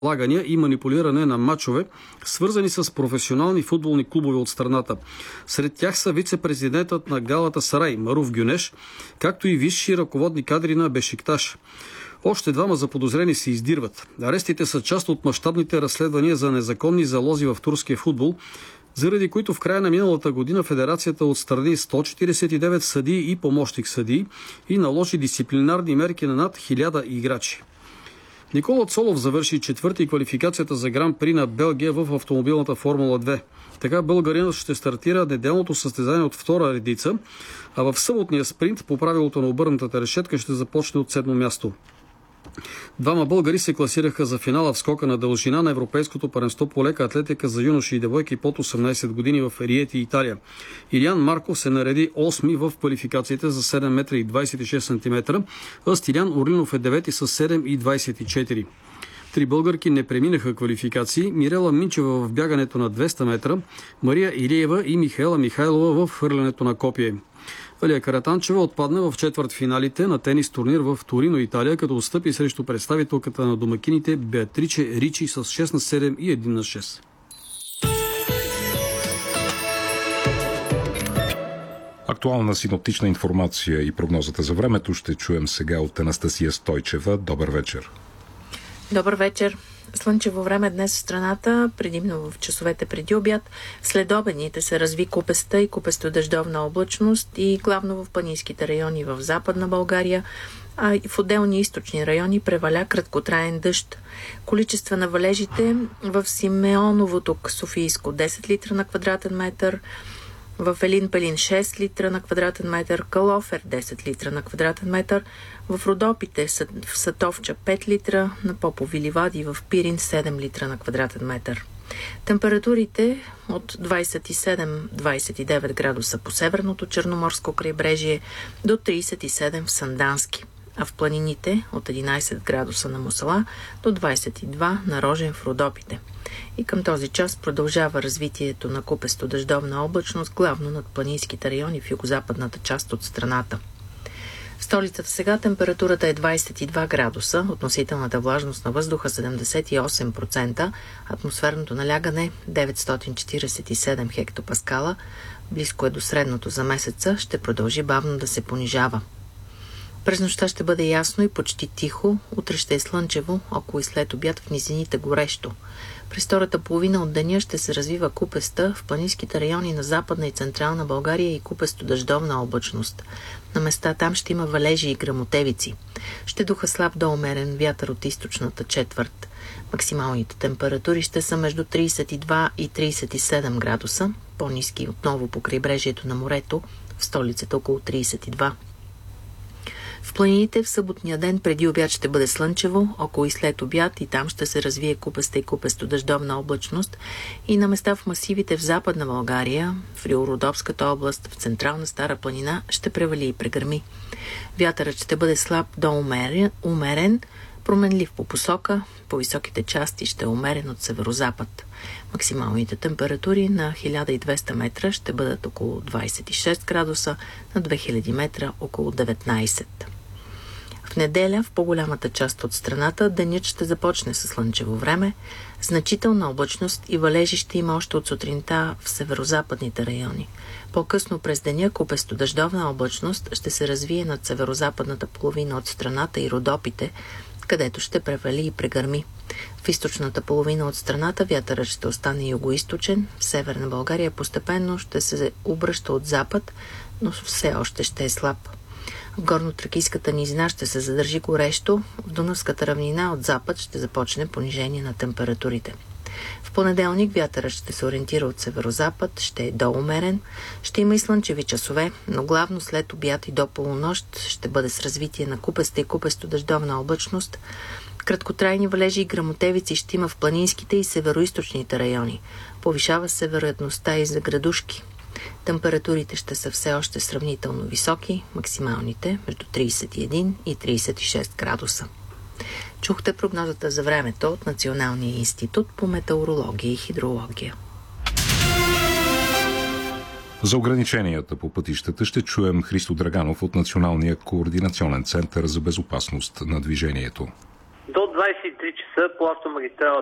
лагания и манипулиране на мачове, свързани с професионални футболни клубове от страната. Сред тях са вице-президентът на Галатасарай Маруф Гюнеш, както и висши ръководни кадри на Бешикташ. Още двама заподозрени се издирват. Арестите са част от мащабните разследвания за незаконни залози в турския футбол, заради които в края на миналата година Федерацията отстрани 149 съдии и помощник съдии и наложи дисциплинарни мерки на над 1000 играчи. Никола Цолов завърши четвърти квалификацията за Гран-при на Белгия в автомобилната Формула 2. Така българинът ще стартира неделното състезание от втора редица, а в съботния спринт по правилото на обърнатата решетка ще започне от 7 място. Двама българи се класираха за финала в скока на дължина на Европейското първенство по лека атлетика за юноши и девойки под 18 години в Риети, Италия. Илиян Марков се нареди 8-ми в квалификациите за 7 метра и 26 см, а Стилян Орлинов е 9-ти с 7,24. Три българки не преминаха квалификации: Мирела Минчева в бягането на 200 метра, Мария Илиева и Михаела Михайлова в хвърлянето на копие. Алия Каратанчева отпадна в четвъртфиналите на тенис турнир в Торино, Италия, като отстъпи срещу представителката на домакините Беатриче Ричи с 6-7 и 1-6. Актуална синоптична информация и прогнозата за времето ще чуем сега от Анастасия Стойчева. Добър вечер. Добър вечер. Слънчево време днес в страната, предимно в часовете преди обяд. След обедните се разви купеста и купесто-дъждовна облачност и главно в планинските райони в Западна България, а и в отделни източни райони преваля краткотраен дъжд. Количества на валежите в Симеоновото Софийско 10 литра на квадратен метър, в Елин Пелин 6 литра на квадратен метър, Калофер 10 литра на квадратен метър, в Родопите в Сатовча 5 литра, на Попови ливади в Пирин 7 литра на квадратен метър. Температурите от 27-29 градуса по северното Черноморско крайбрежие до 37 в Сандански, а в планините от 11 градуса на Мусала до 22 на Рожен в Родопите. И към този час продължава развитието на купесто-дъждовна облачност, главно над планинските райони в югозападната част от страната. В столицата сега температурата е 22 градуса, относителната влажност на въздуха 78%, атмосферното налягане 947 хектопаскала, близко е до средното за месеца, ще продължи бавно да се понижава. През нощта ще бъде ясно и почти тихо, утре ще е слънчево, около и след обяд в низините горещо. През втората половина от деня ще се развива купеста в планинските райони на Западна и Централна България и купесто-дъждовна облачност. На места там ще има валежи и гръмотевици. Ще духа слаб до умерен вятър от източната четвърт. Максималните температури ще са между 32 и 37 градуса, по-ниски отново по крайбрежието на морето, в столицата около 32. В планините в съботния ден преди обяд ще бъде слънчево, около и след обяд и там ще се развие купеста и купесто-дъждовна облачност и на места в масивите в Западна България, в Рило-Родопската област, в Централна Стара планина ще превали и прегърми. Вятърът ще бъде слаб до умерен, променлив по посока, по високите части ще е умерен от северозапад. Максималните температури на 1200 метра ще бъдат около 26 градуса, на 2000 метра около 19. В неделя в по-голямата част от страната денят ще започне с слънчево време, значителна облачност и валежи ще има още от сутринта в северозападните райони. По-късно през деня купесто-дъждовна облачност ще се развие над северозападната половина от страната и Родопите, където ще превали и прегърми. В източната половина от страната вятърът ще остане югоизточен, в Северна България постепенно ще се обръща от запад, но все още ще е слаб. В горно-тракийската низина ще се задържи горещо, в Дунавската равнина от запад ще започне понижение на температурите. В понеделник вятърът ще се ориентира от северозапад, ще е доумерен, ще има и слънчеви часове, но главно след обяд и до полунощ ще бъде с развитие на купеста и купесто-дъждовна облачност. Краткотрайни валежи и гръмотевици ще има в планинските и североизточните райони. Повишава се вероятността и за градушки. Температурите ще са все още сравнително високи, максималните между 31 и 36 градуса. Чухте прогнозата за времето от Националния институт по метеорология и хидрология. За ограниченията по пътищата ще чуем Христо Драганов от Националния координационен център за безопасност на движението. До 23 часа по автомагистрала